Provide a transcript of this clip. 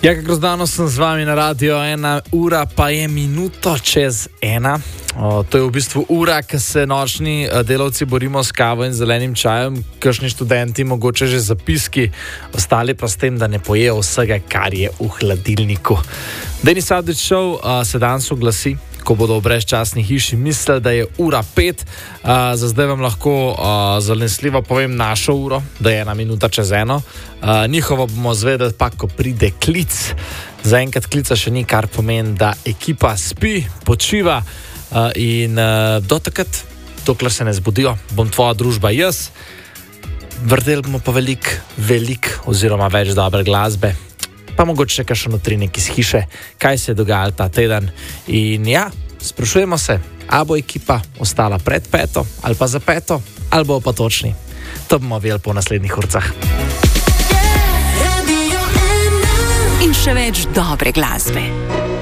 Ja, kako zdano sem z vami na radio, 1 ura pa je minuto čez 1. To je v bistvu ura, ko se nočni delavci borimo s kavo in zelenim čajem, kakšni študenti mogoče že zapiski, ostali pa s tem, da ne pojejo vsega, kar je v hladilniku. Denis Avdić Show se danes oglasi, ko bodo v brezčasni hiši mislili, da je ura 5. Za zdaj vam lahko zanesljivo povem našo uro, da je 1 minuta čez 1. Njihovo bomo zvedeli pa, ko pride klic. Zaenkrat klica še ni, kar pomeni, da ekipa spi, počiva in do takrat, dokler se ne zbudijo, bom tvoja družba jaz. Vrteli bomo pa veliko oziroma več dobre glasbe. Pa mogoče še kakšen utrinek iz hiše, kaj se je dogajalo ta teden. In ja, sprašujemo se, a bo ekipa ostala pred 5 ali pa za 5, ali bo pa točni. To bomo videli po naslednjih urcah. In še več dobre glasbe.